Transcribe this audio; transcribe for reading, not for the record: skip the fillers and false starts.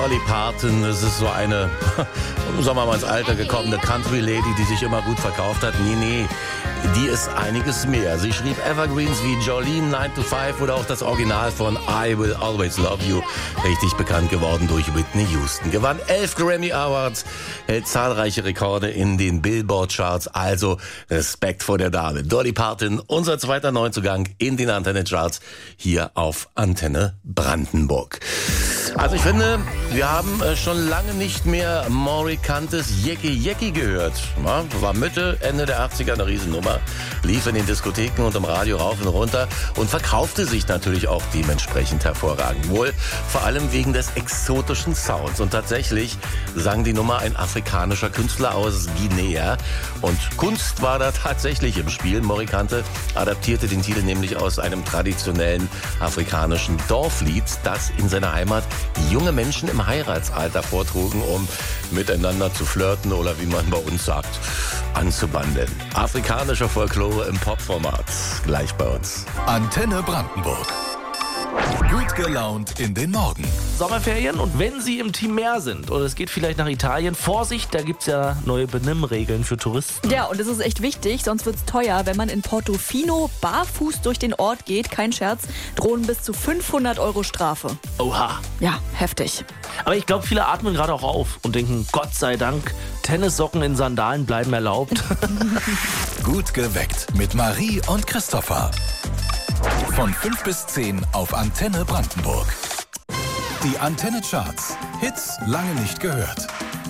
Dolly Parton, das ist so eine, sagen wir mal, ins Alter gekommene Country-Lady, die sich immer gut verkauft hat. Nee, die ist einiges mehr. Sie schrieb Evergreens wie Jolene 9 to 5 oder auch das Original von I Will Always Love You, richtig bekannt geworden durch Whitney Houston. Gewann 11 Grammy Awards, hält zahlreiche Rekorde in den Billboard-Charts, also Respekt vor der Dame. Dolly Parton, unser zweiter Neuzugang in den Antenne-Charts hier auf Antenne Brandenburg. Also ich finde, wir haben schon lange nicht mehr Morikantes Yeki Yeki gehört. Ja, war Mitte, Ende der 80er eine Riesennummer, lief in den Diskotheken und im Radio rauf und runter und verkaufte sich natürlich auch dementsprechend hervorragend. Wohl vor allem wegen des exotischen Sounds. Und tatsächlich sang die Nummer ein afrikanischer Künstler aus Guinea. Und Kunst war da tatsächlich im Spiel. Morikante adaptierte den Titel nämlich aus einem traditionellen afrikanischen Dorflied, das in seiner Heimat junge Menschen im Heiratsalter vortrugen, um miteinander zu flirten oder, wie man bei uns sagt, anzubandeln. Afrikanische Folklore im Popformat. Gleich bei uns. Antenne Brandenburg. Gut gelaunt in den Morgen. Sommerferien und wenn Sie im Team Meer sind oder es geht vielleicht nach Italien, Vorsicht, da gibt's ja neue Benimmregeln für Touristen. Ja, und das ist echt wichtig, sonst wird's teuer. Wenn man in Portofino barfuß durch den Ort geht, kein Scherz, drohen bis zu 500 € Strafe. Oha. Ja, heftig. Aber ich glaube, viele atmen gerade auch auf und denken, Gott sei Dank, Tennissocken in Sandalen bleiben erlaubt. Gut geweckt mit Marie und Christopher. Von 5 bis 10 auf Antenne Brandenburg. Die Antenne Charts. Hits lange nicht gehört.